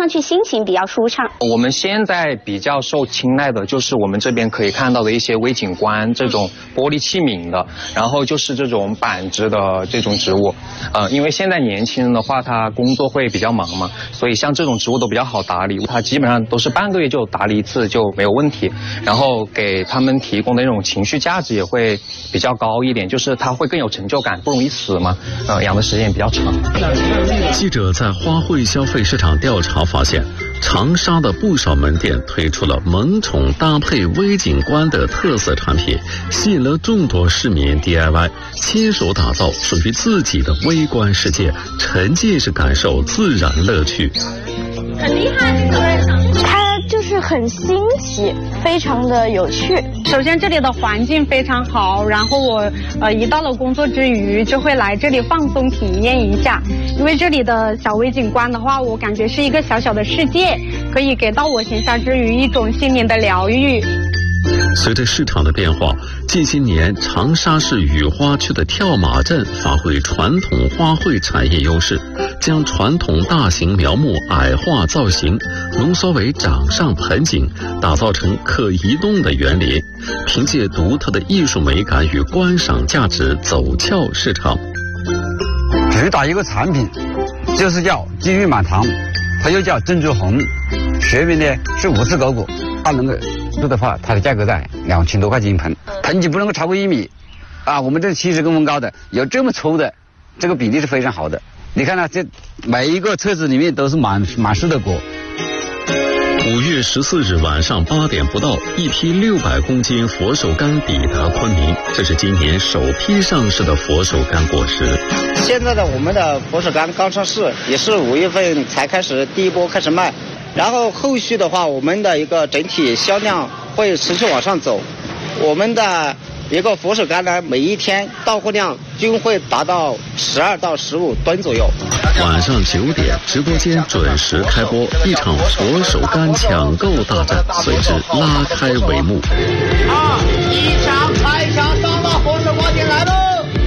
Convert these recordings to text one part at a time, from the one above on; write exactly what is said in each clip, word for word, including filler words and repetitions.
上去心情比较舒畅。 我们现在比较受青睐的就是我们这边可以看到的一些微景观这种玻璃器皿的，然后就是这种板植的这种植物。呃，因为现在年轻人的话，他工作会比较忙嘛，所以像这种植物都比较好打理，它基本上都是半个月就打理一次就没有问题。然后给他们提供的那种情绪价值也会比较高一点，就是它会更有成就感，不容易死嘛。呃，养的时间也比较长。 记者在花卉消费市场调查发现，长沙的不少门店推出了萌宠搭配微景观的特色产品，吸引了众多市民 D I Y 亲手打造属于自己的微观世界，沉浸式感受自然乐趣。 很厉害，这个它就是很新奇，非常的有趣。 首先这里的环境非常好，然后我呃一到了工作之余就会来这里放松体验一下，因为这里的小微景观的话，我感觉是一个小小的世界，可以给到我闲暇之余一种心灵的疗愈。 随着市场的变化，近些年长沙市雨花区的跳马镇发挥传统花卉产业优势，将传统大型苗木矮化造型浓缩为掌上盆景，打造成可移动的园林，凭借独特的艺术美感与观赏价值走俏市场。 主打一个产品就是叫金玉满堂，它又叫珍珠红，学名呢是五次狗果，它能够做的话，它的价格在两千多块钱一盆，盆景不能够超过一米，啊，我们这七十公分高的，有这么粗的，这个比例是非常好的。你看呢，这每一个册子里面都是满满树的果。 五月十四日晚上八点不到，一批六百公斤佛手柑抵达昆明，这是今年首批上市的佛手柑果实。 现在的我们的佛手柑刚上市，也是五月份才开始第一波开始卖，然后后续的话，我们的一个整体销量会持续往上走。我们的一个佛手柑呢，每一天到货量均会达到十二到十五吨左右。 晚上九点，直播间准时开播，一场佛手柑抢购大战随之拉开帷幕。 啊，一场开抢上了佛手柑进来喽！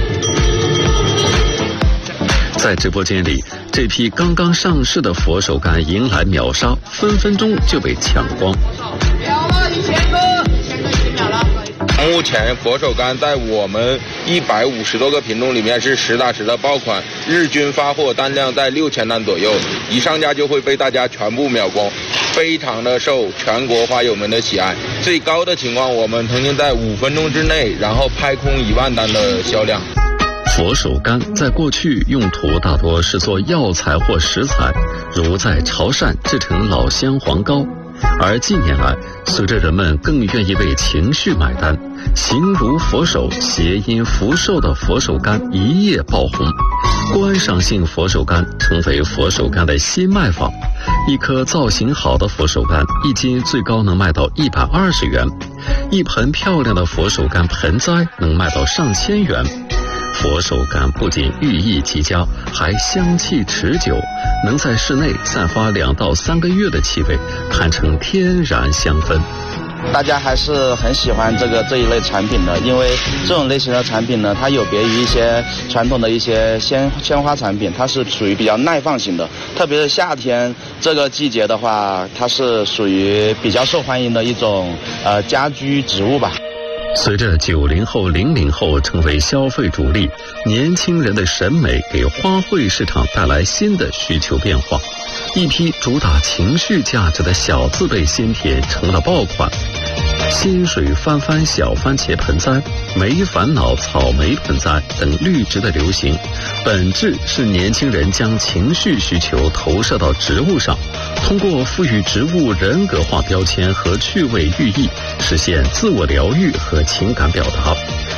在直播间里，这批刚刚上市的佛手柑迎来秒杀，分分钟就被抢光。 秒了一千个，一千个已经秒了。 目前佛手柑在我们一百五十多个品种里面是实打实的爆款，日均发货单量在六千单左右，一上架就会被大家全部秒光，非常的受全国花友们的喜爱。最高的情况，我们曾经在五分钟之内，然后拍空一万单的销量。 佛手柑在过去用途大多是做药材或食材，如在潮汕制成老香黄膏。而近年来，随着人们更愿意为情绪买单，形如佛手谐音福寿的佛手柑一夜爆红，观赏性佛手柑成为佛手柑的新卖法。一颗造型好的佛手柑一斤最高能卖到一百二十元，一盆漂亮的佛手柑盆栽能卖到上千元。佛手柑不仅寓意极佳，还香气持久，能在室内散发两到三个月的气味，堪称天然香氛。 大家还是很喜欢这个这一类产品的，因为这种类型的产品呢，它有别于一些传统的一些鲜鲜花产品，它是属于比较耐放型的，特别是夏天这个季节的话，它是属于比较受欢迎的一种呃家居植物吧。 随着九零后、零零后成为消费主力，年轻人的审美给花卉市场带来新的需求变化。一批主打情绪价值的小字辈鲜甜成了爆款，鲜水翻翻小番茄盆栽、没烦恼草莓盆栽等绿植的流行，本质是年轻人将情绪需求投射到植物上，通过赋予植物人格化标签和趣味寓意，实现自我疗愈和情感表达。